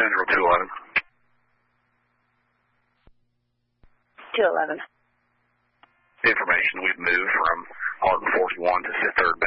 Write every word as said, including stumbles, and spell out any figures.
Central two eleven. two eleven. Information, we've moved from Arden forty-one to Fifth Third